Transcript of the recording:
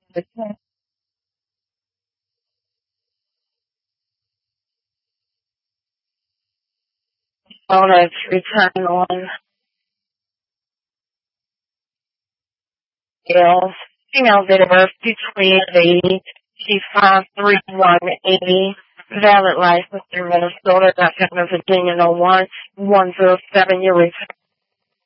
Bonus return on sales. Female date of birth 2/28/80. She's 5'3", 180. Valid license through Minnesota. Virginia 01107. Your return